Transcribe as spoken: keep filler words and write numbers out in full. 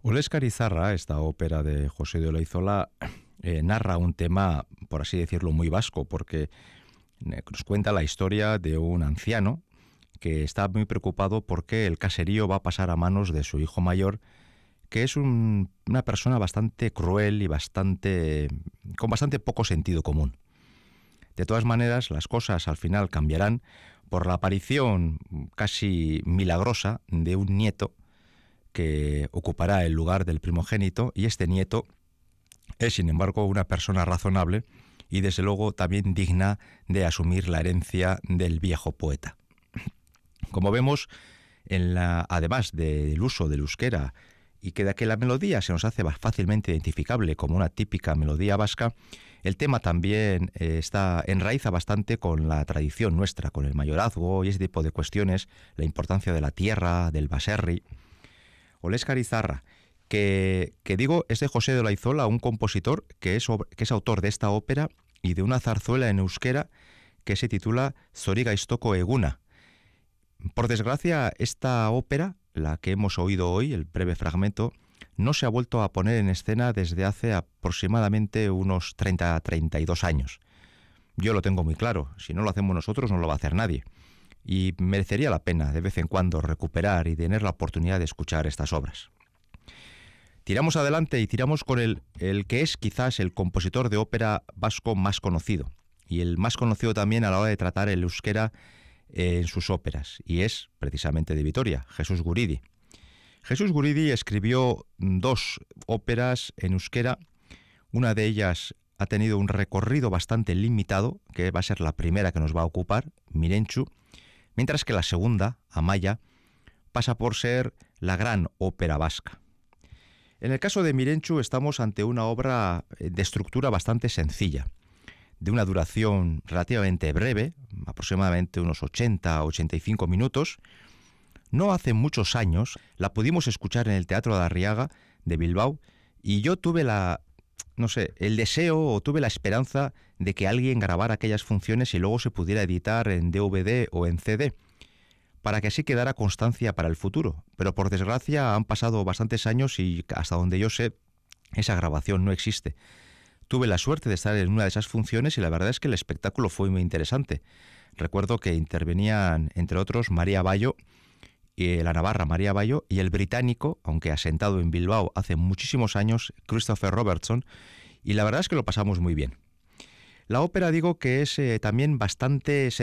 Oleskar Izarra, esta ópera de José de Olaizola, eh, narra un tema, por así decirlo, muy vasco, porque nos cuenta la historia de un anciano que está muy preocupado porque el caserío va a pasar a manos de su hijo mayor, que es un, una persona bastante cruel y bastante con bastante poco sentido común. De todas maneras, las cosas al final cambiarán por la aparición casi milagrosa de un nieto que ocupará el lugar del primogénito, y este nieto es, sin embargo, una persona razonable y, desde luego, también digna de asumir la herencia del viejo poeta. Como vemos, en la, además del uso del euskera y que de que la melodía se nos hace fácilmente identificable como una típica melodía vasca, el tema también eh, está enraiza bastante con la tradición nuestra, con el mayorazgo y ese tipo de cuestiones, la importancia de la tierra, del baserri. Oleskar Izarra, que, que digo, es de José de Olaizola, un compositor que es, que es autor de esta ópera y de una zarzuela en euskera que se titula Zorigaiztoko Eguna. Por desgracia, esta ópera, la que hemos oído hoy, el breve fragmento, no se ha vuelto a poner en escena desde hace aproximadamente unos treinta a treinta y dos años. Yo lo tengo muy claro, si no lo hacemos nosotros no lo va a hacer nadie. Y merecería la pena de vez en cuando recuperar y tener la oportunidad de escuchar estas obras. Tiramos adelante y tiramos con el, el que es quizás el compositor de ópera vasco más conocido, y el más conocido también a la hora de tratar el euskera en sus óperas, y es precisamente de Vitoria, Jesús Guridi. Jesús Guridi escribió dos óperas en euskera. Una de ellas ha tenido un recorrido bastante limitado, que va a ser la primera que nos va a ocupar, Mirentxu, mientras que la segunda, Amaya, pasa por ser la gran ópera vasca. En el caso de Mirentxu estamos ante una obra de estructura bastante sencilla, de una duración relativamente breve, aproximadamente unos ochenta a ochenta y cinco minutos. No hace muchos años la pudimos escuchar en el Teatro de Arriaga de Bilbao, y yo tuve la, no sé, el deseo o tuve la esperanza de que alguien grabara aquellas funciones y luego se pudiera editar en D V D o en C D, para que así quedara constancia para el futuro. Pero por desgracia han pasado bastantes años y hasta donde yo sé, esa grabación no existe. Tuve la suerte de estar en una de esas funciones y la verdad es que el espectáculo fue muy interesante. Recuerdo que intervenían, entre otros, María Bayo, y la navarra María Bayo, y el británico, aunque asentado en Bilbao hace muchísimos años, Christopher Robertson, y la verdad es que lo pasamos muy bien. La ópera, digo, que es eh, también bastante